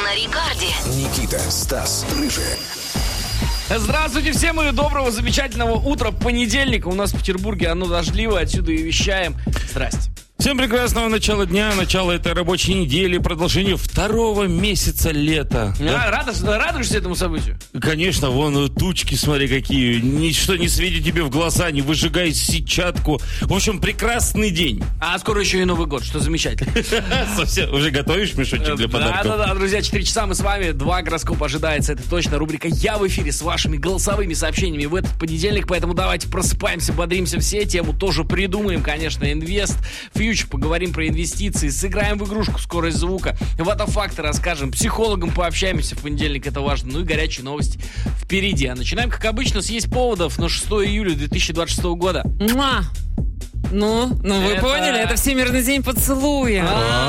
на Рекорде. Никита, Стас, Рыжий. Здравствуйте всем и доброго, замечательного утра понедельника. У нас в Петербурге оно дождливое, отсюда и вещаем. Здрасте. Всем прекрасного начала дня, начала этой рабочей недели, продолжение второго месяца лета. Радуешься этому событию? Конечно, вон тучки, смотри, какие. Ничто не светит тебе в глаза, не выжигай сетчатку. В общем, прекрасный день. А скоро еще и Новый год, что замечательно. Совсем уже готовишь мешочек для подарков? Да, друзья, 4 часа мы с вами, 2 гороскопа ожидается, это точно. Рубрика «Я в эфире» с вашими голосовыми сообщениями в этот понедельник, поэтому давайте просыпаемся, бодримся все, тему тоже придумаем, конечно, инвест, фьючер, поговорим про инвестиции, сыграем в игрушку «Скорость звука», ватафакты расскажем, психологом пообщаемся в понедельник, это важно, ну и горячие новости впереди. А начинаем, как обычно, с «Есть поводов» на 6 июля 2026 года. Муа! Ну, вы поняли, это Всемирный день поцелуя.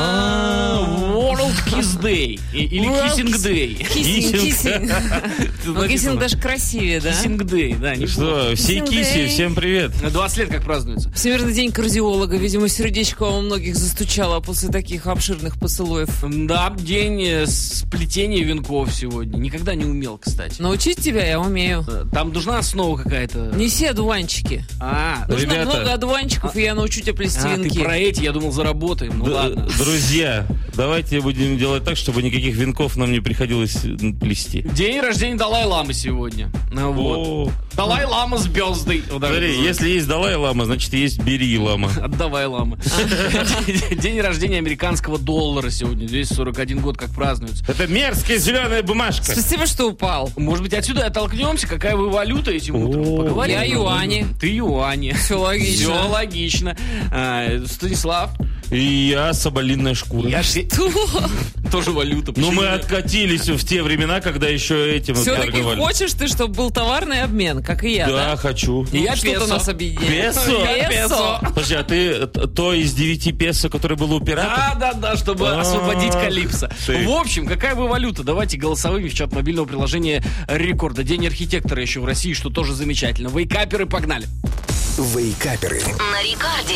World Kiss Day. Или Kissing Day. Киссинг. Ну, киссинг даже красивее, да? Kissing Day, да. Что, всей киси, всем привет. 20 лет как празднуется. Всемирный день кардиолога. Видимо, сердечко у многих застучало после таких обширных поцелуев. Да, день сплетения венков сегодня. Никогда не умел, кстати. Научить тебя я умею. Там нужна основа какая-то. Неси одуванчики. Нужно ребята, много одуванчиков, и я научу тебя плести венки. Ты про эти, я думал, заработаем. Ну ладно. Друзья, давайте будем делать так, чтобы никаких венков нам не приходилось плести. День рождения Далай-ламы сегодня. Вот. Далай-лама с бёздой. Смотри, если есть Далай-лама, значит есть Бери-лама. Отдавай, лама. День рождения американского доллара сегодня. 241 год как празднуется. Это мерзкая зеленая бумажка. Спасибо, что упал. Может быть, отсюда оттолкнемся? Какая вы валюта этим утром? Поговорим. Я юани. Ты юани. Все логично. Все логично. Станислав. И я соболиная шкура. Что? Тоже валюта. Ну, мы откатились в те времена, когда еще этим Все-таки торговали. хочешь ты, чтобы был товарный обмен, как и я, да? Да, хочу. И я Что-то песо. нас объединяет. Песо? Подожди, а ты то из 9 песо, которое было у пирата? Да, чтобы освободить Калипсо. Ты. В общем, какая вы валюта? Давайте голосовыми в чат мобильного приложения Рекорда. День архитектора еще в России, что тоже замечательно. Вейкаперы, погнали. Вейкаперы. На Рекорде.